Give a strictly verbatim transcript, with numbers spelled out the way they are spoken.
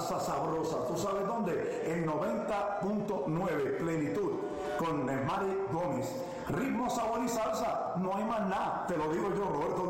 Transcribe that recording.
salsa sabrosa. ¿Tú sabes dónde? En noventa punto nueve Plenitud con Mari Gómez. Ritmo, sabor y salsa, no hay más nada. Te lo digo yo, Roberto.